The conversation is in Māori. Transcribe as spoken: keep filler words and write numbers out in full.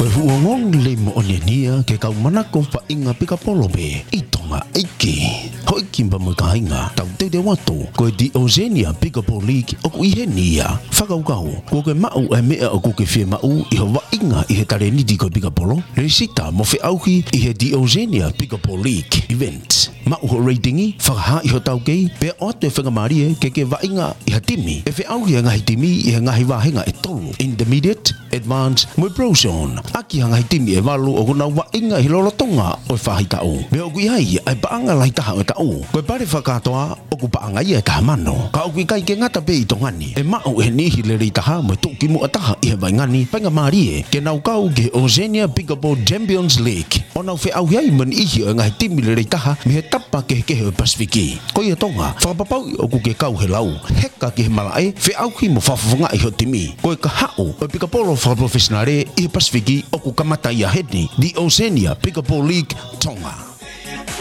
Koe huongong le mo oniania ke kau mana ko fa inga pika polobe i tonga iki. Hoi kimba mo kainga tau te de watu koe di Ozenia pika polik o ku ihenia. Whakau kau ko ke mau e mea o ku ke fie mau i ho wa inga i he tare niti koe pika polo. Resita mo fe auhi i he di Ozenia pika polik event. Mau ho ratingi whakaha i ho tau kei pe o te whangamarie ke ke wa inga i ha timi. E fe auhi a ngahi timi i he ngahi wahenga e tolu. Intermediate, advanced, mo brozone. Aki hanga hitimi e walu o kuna wa inga hi lolotonga o whahi tau. Me o kui hai ai paanga lai taha o tau. Koe pare whakatoa o ku paanga i e taha mano. Ka o kui kai ke ngata pe i tongani. E mao e nihi le rei taha mo tuki mu ataha i he waingani. Painga marie ke nau kau ke Ozenia Pickleball Champions League. O nau whi au hiai man ihi o ngahi timi le rei taha me he tapa ke he kehe o Pasifiki. Koe e tonga whakapapau o ku ke kau he lau. Heka ke he malae whi au hi mo whawhawanga i ho timi. Koe ka hao o Pickleball whakaprofessionare i he Pasifiki o ku kamata ia heni di Ozenia Pickleball League Tonga.